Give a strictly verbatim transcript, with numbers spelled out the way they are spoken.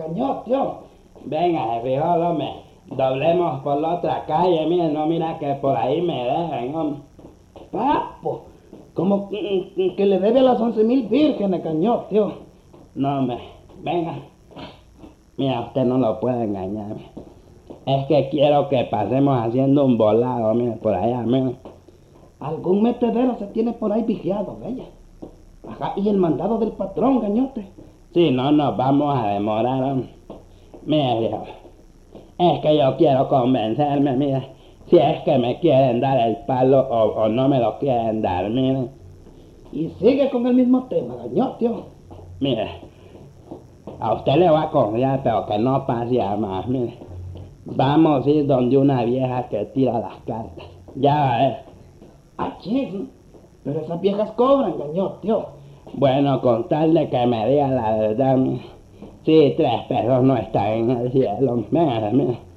gañó, tío. Venga, se fijó, hombre. Doblemos por la otra calle, mire, no mira que por ahí me dejan, hombre. Papo, como que, que le debe a las once mil vírgenes, gañó, tío. No, hombre, venga. Mira, usted no lo puede engañar. Es que quiero que pasemos haciendo un volado, mire, por allá, mire. Algún metedero se tiene por ahí vigiado, bella. Ajá, y el mandado del patrón, gañote. Sí, no nos vamos a demorar, hombre. Mire, viejo, es que yo quiero convencerme, mire, si es que me quieren dar el palo o, o no me lo quieren dar, mire. Y sigue con el mismo tema, gañote. Mire, a usted le voy a confiar, pero que no pase a más, mire. Vamos a ir donde una vieja que tira las cartas. Ya va a ver. Ah, chis, pero esas viejas cobran, gañote. Bueno, con tal de que me diga la verdad, mire. Sí, tres pesos no están en el cielo. Venga, mire.